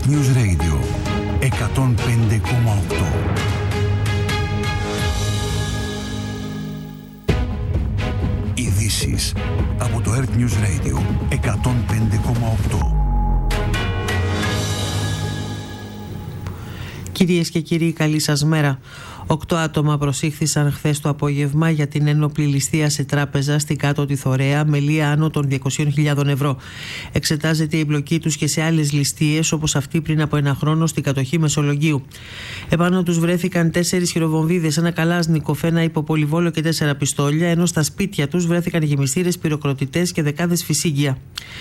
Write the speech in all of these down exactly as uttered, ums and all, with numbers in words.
Earth News Radio εκατόν πέντε κόμμα οκτώ. Ειδήσεις από το Earth News Radio εκατόν πέντε κόμμα οκτώ. Κυρίες και κύριοι, καλή σας μέρα. Οκτώ άτομα προσήχθησαν χθες το απόγευμα για την ένοπλη ληστεία σε τράπεζα στην Κάτωτη Θωρέα με λία άνω των διακόσιες χιλιάδες ευρώ. Εξετάζεται η εμπλοκή τους και σε άλλες ληστείες όπως αυτή πριν από ένα χρόνο στην κατοχή Μεσολογγίου. Επάνω τους βρέθηκαν τέσσερις χειροβομβίδες, ένα καλάζνικοφ, ένα υποπολιβόλο και τέσσερα πιστόλια, ενώ στα σπίτια τους βρέθηκαν γεμιστήρες, πυροκροτητές και δεκάδες φυσίγγια.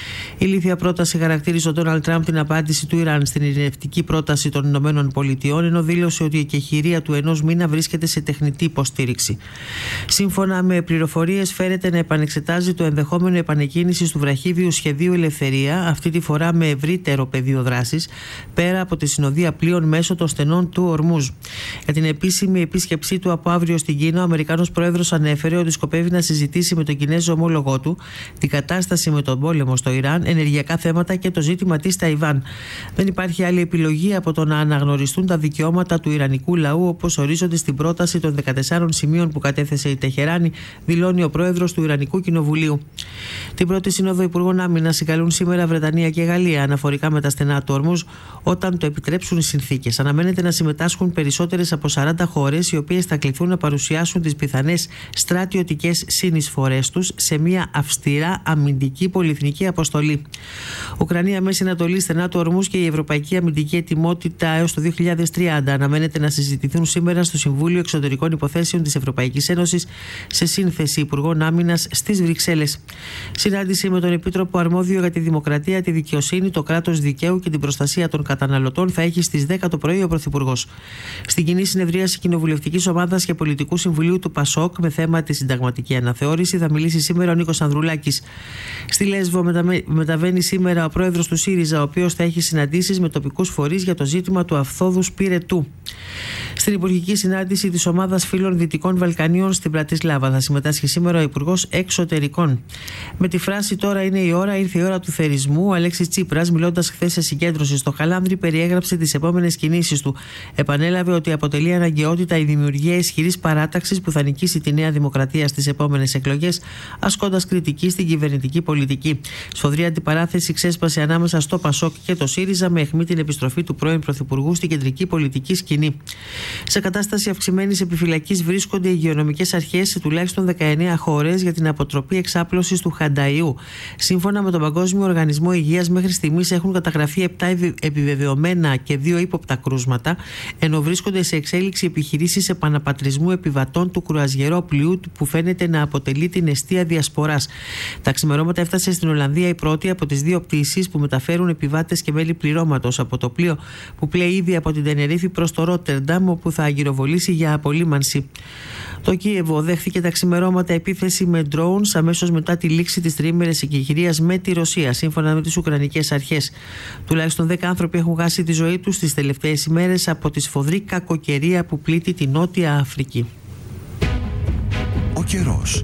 Η ηλίθια πρόταση χαρακτήριζε ο Ντόναλντ Τραμπ την απάντηση του Ιράν στην ειρηνευτική πρόταση των Ηνωμένων Πολιτειών, ενώ δήλωσε ότι η εκεχηρία του ενός μήνα βρίσκεται σε τεχνητή υποστήριξη. Σύμφωνα με πληροφορίες, φέρεται να επανεξετάζει το ενδεχόμενο επανεκκίνησης του βραχίδιου σχεδίου Ελευθερία, αυτή τη φορά με ευρύτερο πεδίο δράσης, πέρα από τη συνοδεία πλοίων μέσω των στενών του Ορμούζ. Για την επίσημη επίσκεψή του από αύριο στην Κίνα, ο Αμερικανός Πρόεδρος ανέφερε ότι σκοπεύει να συζητήσει με τον Κινέζο ομόλογό του την κατάσταση με τον πόλεμο στο Ιράν, ενεργειακά θέματα και το ζήτημα της Ταϊβάν. Δεν υπάρχει άλλη επιλογή από το να αναγνωριστούν τα δικαιώματα του Ιρανικού λαού όπως ορίζονται στην πρόταση των δεκατεσσάρων σημείων που κατέθεσε η Τεχεράνη, δηλώνει ο πρόεδρος του Ιρανικού Κοινοβουλίου. Την πρώτη Σύνοδο Υπουργών Άμυνας συγκαλούν σήμερα Βρετανία και Γαλλία αναφορικά με τα στενά του Ορμούζ, όταν το επιτρέψουν οι συνθήκες. Αναμένεται να συμμετάσχουν περισσότερες από σαράντα χώρες, οι οποίες θα κληθούν να παρουσιάσουν τις πιθανές στρατιωτικές συνεισφορές τους σε μια αυστηρά αμυντική πολυεθνική αποστολή. Ουκρανία, Μέση Ανατολή, στενά του Ορμούζ και η ευρωπαϊκή αμυντική ετοιμότητα έως το δύο χιλιάδες τριάντα αναμένεται να συζητηθούν σήμερα στο Συμβούλιο Εξωτερικών Υποθέσεων της Ευρωπαϊκής Ένωσης σε σύνθεση Υπουργών Άμυνας στις Βρυξέλλες. Συνάντηση με τον Επίτροπο Αρμόδιο για τη Δημοκρατία, τη Δικαιοσύνη, το κράτος δικαίου και την προστασία των καταναλωτών θα έχει στις δέκα το πρωί ο Πρωθυπουργός. Στην κοινή συνεδρίαση Κοινοβουλευτικής Ομάδας και Πολιτικού Συμβουλίου του ΠΑΣΟΚ με θέμα τη συνταγματική αναθεώρηση θα μιλήσει σήμερα ο Νίκος Ανδρουλάκης. Στη Λέσβο μεταβαίνει σήμερα ο πρόεδρος του ΣΥΡΙΖΑ, ο οποίος θα έχει συναντήσεις με τοπικούς φορείς για το ζήτημα του αυθόδους πυρετού. Στην υπουργική συνάντηση της Ομάδας Φίλων Δυτικών Βαλκανίων στην Πρατισλάβα θα συμμετάσχει σήμερα ο Υπουργός Εξωτερικών. Με τη φράση «Τώρα είναι η ώρα, ήρθε η ώρα του θερισμού», ο Αλέξης Τσίπρας, μιλώντας χθες σε συγκέντρωση στο Χαλάνδρι, περιέγραψε τις επόμενες κινήσεις του. Επανέλαβε ότι αποτελεί αναγκαιότητα η δημιουργία ισχυρής παράταξης που θα νικήσει τη Νέα Δημοκρατία στις επόμενες εκλογές, ασκώντας κριτική στην κυβερνητική πολιτική. Σφοδρή αντιπαράθεση ξέσπασε ανάμεσα στο ΠΑΣΟΚ και το ΣΥΡΙΖΑ με αιχμή την επιστροφή του πρώην Πρωθυπουργού στην κεντρική πολιτική σκηνή. Σε κατάσταση αυξημένης επιφυλακής βρίσκονται οι υγειονομικές αρχές σε τουλάχιστον δεκαεννέα χώρες για την αποτροπή εξάπλωσης του χανταϊού. Σύμφωνα με τον Παγκόσμιο Οργανισμό Υγείας, μέχρι στιγμής έχουν καταγραφεί επτά επιβεβαιωμένα και δύο ύποπτα κρούσματα, ενώ βρίσκονται σε εξέλιξη επιχειρήσεις επαναπατρισμού επιβατών του κρουαζιερόπλοιου που φαίνεται να αποτελεί την εστία διασποράς. Τα ξημερώματα έφτασε στην Ολλανδία η πρώτη από τις δύο πτήσεις που μεταφέρουν επιβάτες και μέλη πληρώματος από το πλοίο που πλέει ήδη από την Τενερίφη προς το Ρότερνταμ, όπου θα αγυροβολήσει για απολύμανση. Το Κίεβο δέχθηκε τα ξημερώματα επίθεση με drones αμέσως μετά τη λήξη της τριήμερης εκεχηρίας με τη Ρωσία, σύμφωνα με τις Ουκρανικές αρχές. Τουλάχιστον δέκα άνθρωποι έχουν χάσει τη ζωή τους τις τελευταίες ημέρες από τη σφοδρή κακοκαιρία που πλήττει τη Νότια Αφρική. Ο καιρός.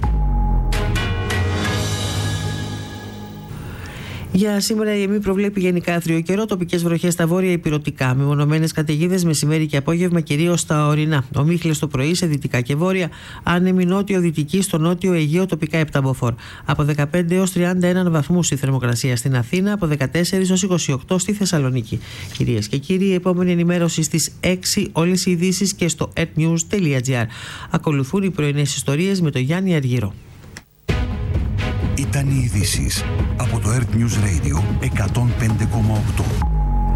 Για σήμερα η ΕΜΗ προβλέπει γενικά άθριο καιρό, τοπικές βροχές στα βόρεια ηπειρωτικά, μεμονωμένες καταιγίδες μεσημέρι και απόγευμα κυρίως στα ορεινά. Ομίχλες το πρωί σε δυτικά και βόρεια, άνεμη νότιο-δυτική στο νότιο Αιγαίο τοπικά επτά μποφόρ. Από δεκαπέντε έως τριάντα ένα βαθμούς η θερμοκρασία στην Αθήνα, από δεκατέσσερα έως είκοσι οκτώ στη Θεσσαλονίκη. Κυρίες και κύριοι, η επόμενη ενημέρωση στις έξι, όλες οι ειδήσεις και στο earthnews τελεία gr. Ακολουθούν οι πρωινές ιστορίες με τον Γιάννη Αργύρο. Ήταν οι ειδήσεις από το Earth News Radio εκατόν πέντε κόμμα οκτώ.